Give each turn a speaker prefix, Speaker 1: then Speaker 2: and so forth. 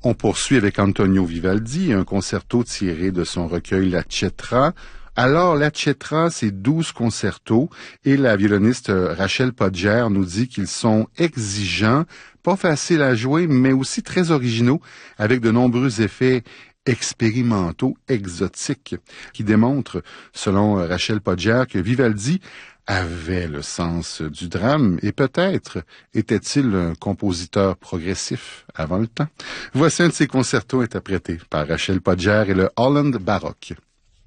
Speaker 1: On poursuit avec Antonio Vivaldi, un concerto tiré de son recueil La Cetra. Alors, La Cetra, c'est 12 concertos et la violoniste Rachel Podger nous dit qu'ils sont exigeants, pas faciles à jouer, mais aussi très originaux, avec de nombreux effets expérimentaux, exotiques, qui démontrent, selon Rachel Podger, que Vivaldi avait le sens du drame et peut-être était-il un compositeur progressif avant le temps. Voici un de ses concertos interprétés par Rachel Podger et le Holland Baroque.